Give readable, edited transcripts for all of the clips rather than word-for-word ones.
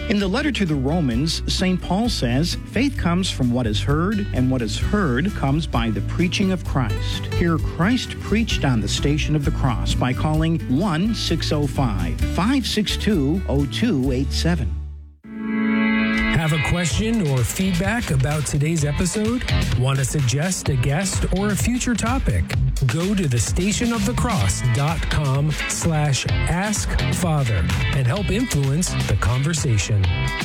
In the letter to the Romans, St. Paul says, faith comes from what is heard, and what is heard comes by the preaching of Christ. Hear Christ preached on the Station of the Cross by calling 1-605-562-0287. Have a question or feedback about today's episode? Want to suggest a guest or a future topic? Go to thestationofthecross.com/askfather and help influence the conversation.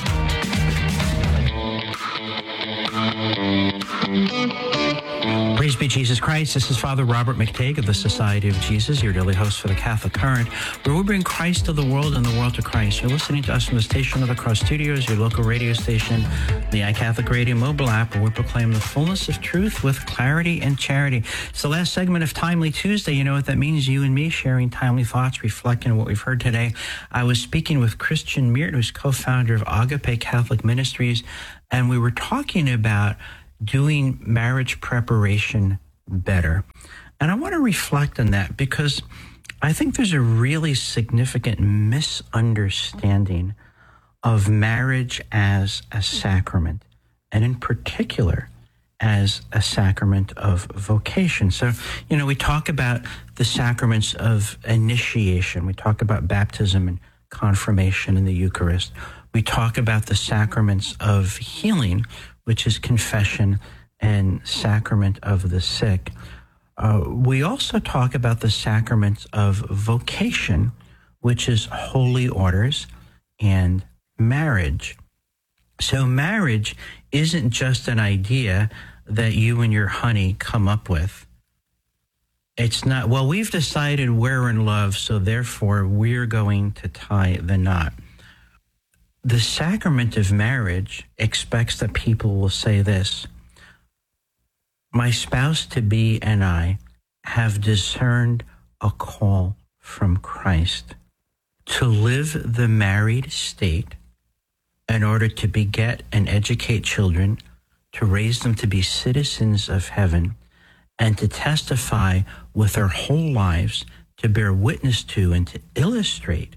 Praise be Jesus Christ. This is Father Robert McTague of the Society of Jesus, your daily host for the Catholic Current, where we bring Christ to the world and the world to Christ. You're listening to us from the Station of the Cross Studios, your local radio station, the iCatholic Radio mobile app, where we proclaim the fullness of truth with clarity and charity. It's the last segment of Timely Tuesday. You know what that means? You and me sharing timely thoughts, reflecting on what we've heard today. I was speaking with Christian Meert, who's co-founder of Agape Catholic Ministries, and we were talking about doing marriage preparation better. And I want to reflect on that because I think there's a really significant misunderstanding of marriage as a sacrament, and in particular as a sacrament of vocation. So, you know, we talk about the sacraments of initiation. We talk about baptism and confirmation in the Eucharist. We talk about the sacraments of healing, which is confession and sacrament of the sick. We also talk about the sacraments of vocation, which is holy orders and marriage. So marriage isn't just an idea that you and your honey come up with. It's not, well, we've decided we're in love, so therefore we're going to tie the knot. The sacrament of marriage expects that people will say this: my spouse-to-be and I have discerned a call from Christ to live the married state in order to beget and educate children, to raise them to be citizens of heaven, and to testify with our whole lives to bear witness to and to illustrate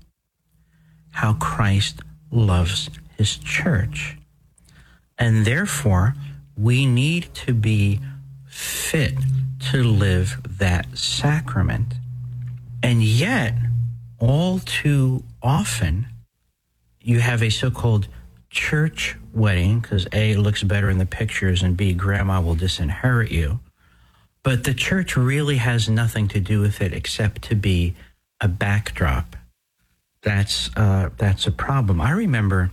how Christ loves his church. And therefore, we need to be fit to live that sacrament. And yet, all too often, you have a so-called church wedding, because A, it looks better in the pictures, and B, grandma will disinherit you. But the church really has nothing to do with it except to be a backdrop. That's a problem. I remember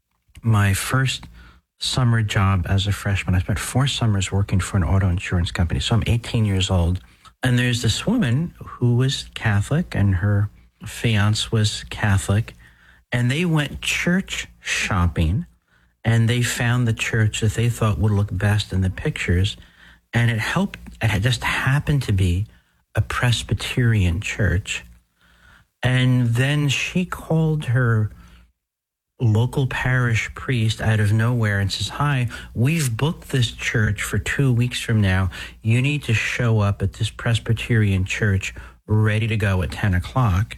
my first summer job as a freshman. I spent 4 summers working for an auto insurance company. So I'm 18 years old. And there's this woman who was Catholic, and her fiance was Catholic. And they went church shopping, and they found the church that they thought would look best in the pictures. And it just happened to be a Presbyterian church. And then she called her local parish priest out of nowhere and says, hi, we've booked this church for 2 weeks from now. You need to show up at this Presbyterian church ready to go at 10 o'clock.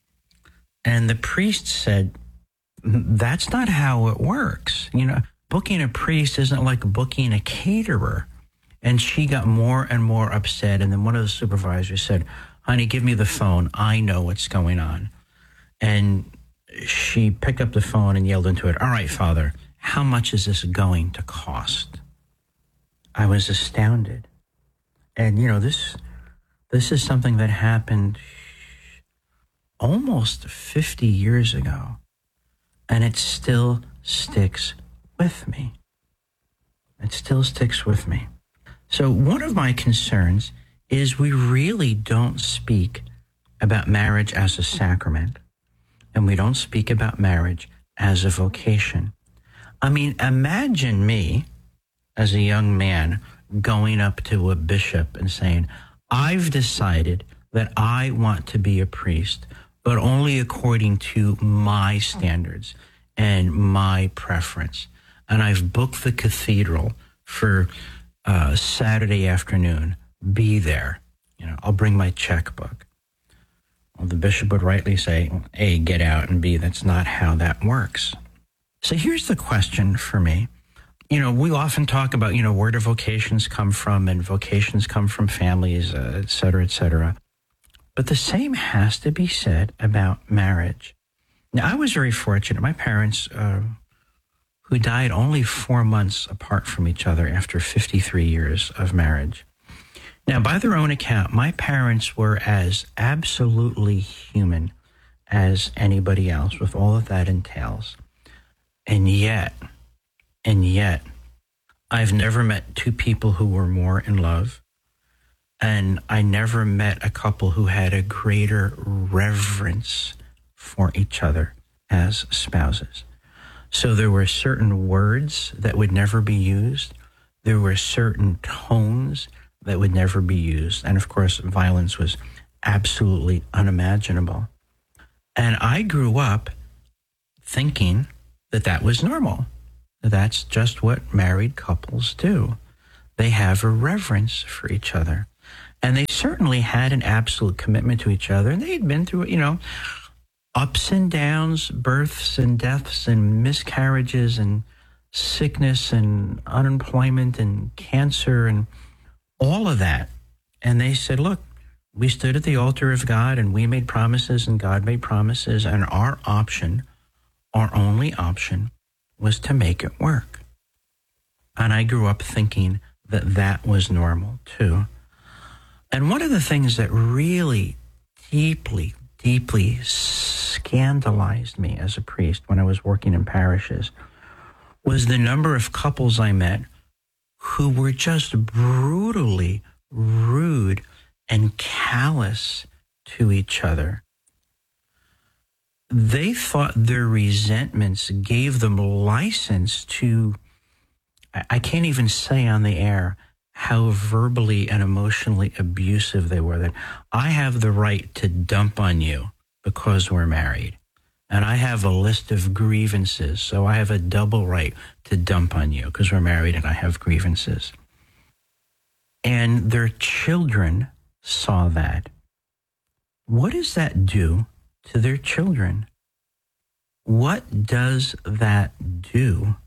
And the priest said, that's not how it works. You know, booking a priest isn't like booking a caterer. And she got more and more upset. And then one of the supervisors said, honey, give me the phone. I know what's going on. And she picked up the phone and yelled into it, all right, Father, how much is this going to cost? I was astounded. And, you know, this is something that happened almost 50 years ago. And it still sticks with me. It still sticks with me. So one of my concerns is we really don't speak about marriage as a sacrament, and we don't speak about marriage as a vocation. I mean, imagine me as a young man going up to a bishop and saying, I've decided that I want to be a priest, but only according to my standards and my preference. And I've booked the cathedral for Saturday afternoon. Be there. You know, I'll bring my checkbook. Well, the bishop would rightly say, A, get out, and B, that's not how that works. So here's the question for me. You know, we often talk about, you know, where do vocations come from, and vocations come from families, et cetera, et cetera. But the same has to be said about marriage. Now, I was very fortunate. My parents, who died only 4 months apart from each other after 53 years of marriage. Now, by their own account, my parents were as absolutely human as anybody else, with all that that entails. And yet, I've never met two people who were more in love. And I never met a couple who had a greater reverence for each other as spouses. So there were certain words that would never be used. There were certain tones that would never be used. And of course, violence was absolutely unimaginable. And I grew up thinking that that was normal. That's just what married couples do. They have a reverence for each other. And they certainly had an absolute commitment to each other. And they'd been through, you know, ups and downs, births and deaths and miscarriages and sickness and unemployment and cancer and all of that. And they said, look, we stood at the altar of God and we made promises and God made promises. And our option, our only option, was to make it work. And I grew up thinking that that was normal too. And one of the things that really deeply scandalized me as a priest when I was working in parishes was the number of couples I met who were just brutally rude and callous to each other. They thought their resentments gave them license to, I can't even say on the air how verbally and emotionally abusive they were, that I have the right to dump on you because we're married. And I have a list of grievances, so I have a double right to dump on you because we're married and I have grievances. And their children saw that. What does that do to their children? What does that do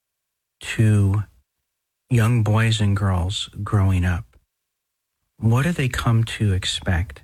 to young boys and girls growing up? What do they come to expect?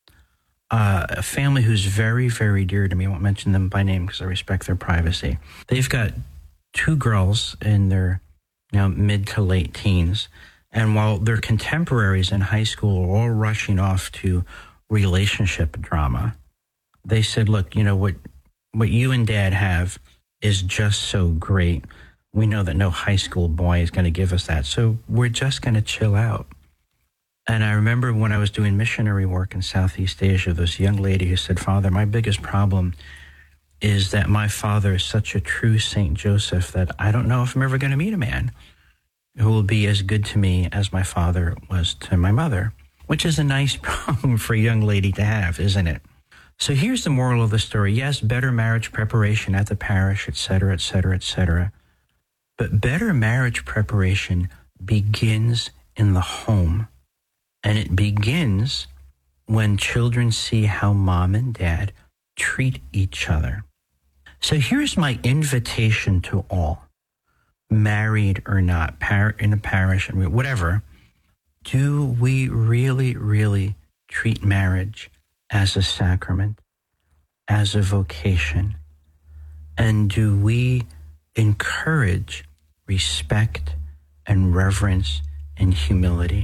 A family who's very, very dear to me, I won't mention them by name because I respect their privacy. They've got two girls in their now mid to late teens. And while their contemporaries in high school are all rushing off to relationship drama, they said, look, you know, what you and Dad have is just so great. We know that no high school boy is going to give us that. So we're just going to chill out. And I remember when I was doing missionary work in Southeast Asia, this young lady who said, Father, my biggest problem is that my father is such a true Saint Joseph that I don't know if I'm ever going to meet a man who will be as good to me as my father was to my mother, which is a nice problem for a young lady to have, isn't it? So here's the moral of the story. Yes, better marriage preparation at the parish, et cetera, et cetera, et cetera. But better marriage preparation begins in the home. And it begins when children see how mom and dad treat each other. So here's my invitation to all, married or not, in a parish, whatever. Do we really, really treat marriage as a sacrament, as a vocation? And do we encourage respect and reverence and humility?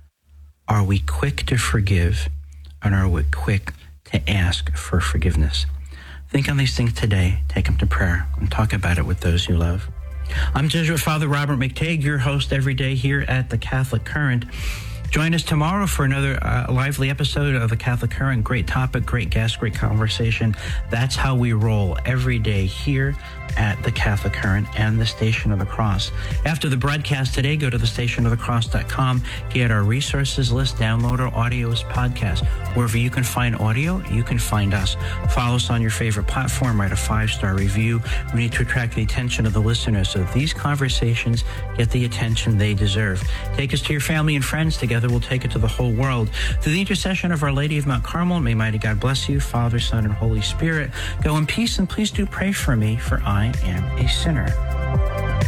Are we quick to forgive, and are we quick to ask for forgiveness? Think on these things today. Take them to prayer and talk about it with those you love. I'm Jesuit Father Robert McTague, your host every day here at the Catholic Current. Join us tomorrow for another lively episode of the Catholic Current. Great topic, great guest, great conversation. That's how we roll every day here at the Catholic Current and the Station of the Cross. After the broadcast today, go to thestationofthecross.com, get our resources list, download our audios podcast. Wherever you can find audio, you can find us. Follow us on your favorite platform, write a 5-star review. We need to attract the attention of the listeners so that these conversations get the attention they deserve. Take us to your family and friends together. together we'll take it to the whole world. Through the intercession of Our Lady of Mount Carmel, may mighty God bless you, Father, Son, and Holy Spirit. Go in peace, and please do pray for me, for I am a sinner.